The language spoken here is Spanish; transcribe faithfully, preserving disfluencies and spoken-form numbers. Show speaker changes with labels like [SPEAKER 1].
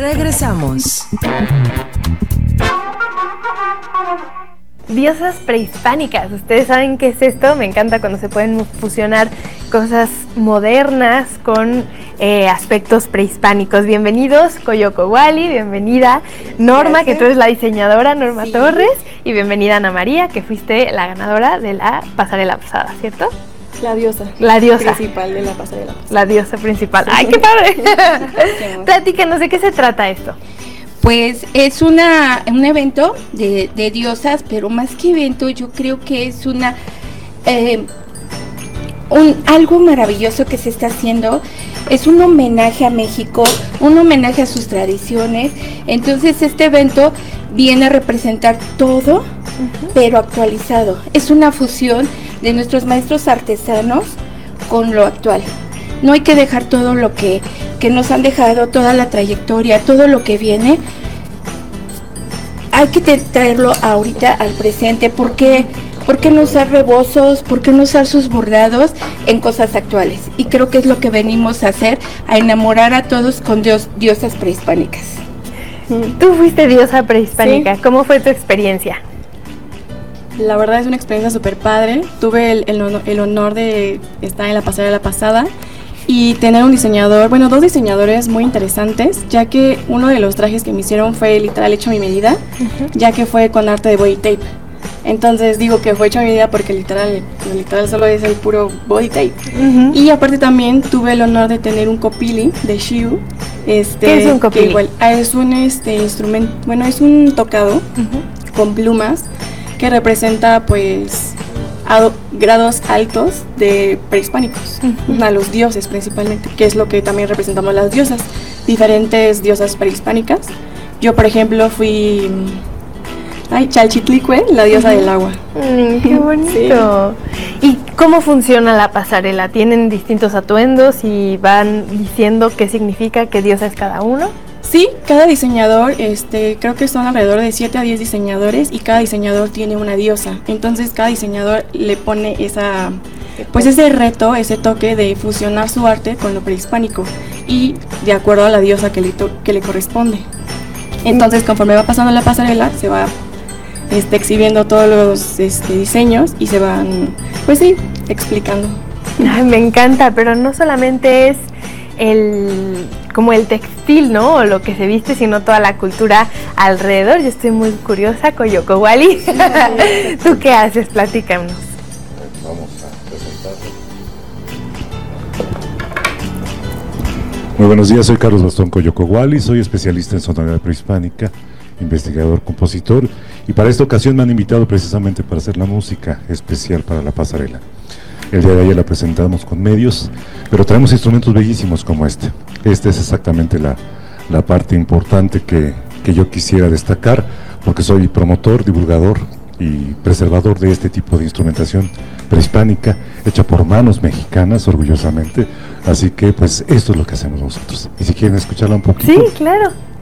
[SPEAKER 1] Regresamos.
[SPEAKER 2] Diosas prehispánicas, ¿ustedes saben qué es esto? Me encanta cuando se pueden fusionar cosas modernas con eh, aspectos prehispánicos. Bienvenidos, Coyoco Wally, bienvenida Norma, Gracias. Que tú eres la diseñadora, Norma sí. Torres, y bienvenida Ana María, que fuiste la ganadora de la pasarela pasada, ¿cierto?
[SPEAKER 3] La diosa.
[SPEAKER 2] La diosa.
[SPEAKER 3] Principal de la pasarela.
[SPEAKER 2] La diosa principal. Sí. ¡Ay, qué padre! Platícanos, ¿de qué se trata esto?
[SPEAKER 4] Pues es una, un evento de, de diosas, pero más que evento yo creo que es una eh, un, algo maravilloso que se está haciendo. Es un homenaje a México, un homenaje a sus tradiciones. Entonces este evento viene a representar todo, uh-huh. pero actualizado. Es una fusión de nuestros maestros artesanos con lo actual. No hay que dejar todo lo que, que nos han dejado, toda la trayectoria, todo lo que viene. Hay que traerlo ahorita al presente. ¿Por qué? ¿Por qué no usar rebozos? ¿Por qué no usar sus bordados en cosas actuales? Y creo que es lo que venimos a hacer, a enamorar a todos con dios, diosas prehispánicas.
[SPEAKER 2] Tú fuiste diosa prehispánica. Sí. ¿Cómo fue tu experiencia?
[SPEAKER 3] La verdad es una experiencia súper padre. Tuve el, el, el honor de estar en la pasarela pasada y tener un diseñador, bueno, dos diseñadores muy interesantes, ya que uno de los trajes que me hicieron fue literal hecho a mi medida, uh-huh. ya que fue con arte de body tape. Entonces digo que fue hecho a mi medida porque literal, literal solo es el puro body tape. Uh-huh. Y aparte también tuve el honor de tener un copili de Shiu. Este,
[SPEAKER 2] ¿Qué es un copili?
[SPEAKER 3] Que igual, es un este, instrumento, bueno, es un tocado uh-huh. con plumas que representa pues a grados altos de prehispánicos, uh-huh. a los dioses principalmente, que es lo que también representamos las diosas, diferentes diosas prehispánicas. Yo por ejemplo fui ay, Chalchitlicue, la diosa uh-huh. del agua.
[SPEAKER 2] Mm, ¡Qué bonito! Sí. ¿Y cómo funciona la pasarela? ¿Tienen distintos atuendos y van diciendo qué significa, qué diosa es cada uno?
[SPEAKER 3] Sí, cada diseñador, este, creo que son alrededor de siete a diez diseñadores y cada diseñador tiene una diosa. Entonces cada diseñador le pone esa, pues ese reto, ese toque de fusionar su arte con lo prehispánico y de acuerdo a la diosa que le, to- que le corresponde. Entonces conforme va pasando la pasarela se va este, exhibiendo todos los este, diseños y se van, pues sí, explicando.
[SPEAKER 2] Ay, me encanta, pero no solamente es el como el textil, ¿no? O lo que se viste, sino toda la cultura alrededor. Yo estoy muy curiosa, Coyoco Wally. Sí, sí. ¿Tú qué haces? Platícanos.
[SPEAKER 5] Vamos a presentar. Muy buenos días, soy Carlos Bastón Coyoco Wally, soy especialista en sonoridad prehispánica, investigador, compositor, y para esta ocasión me han invitado precisamente para hacer la música especial para la pasarela. El día de ayer la presentamos con medios, pero traemos instrumentos bellísimos como este. Esta es exactamente la, la parte importante que, que yo quisiera destacar, porque soy promotor, divulgador y preservador de este tipo de instrumentación prehispánica, hecha por manos mexicanas, orgullosamente. Así que, pues, esto es lo que hacemos nosotros. Y si quieren escucharla un poquito.
[SPEAKER 2] Sí, claro.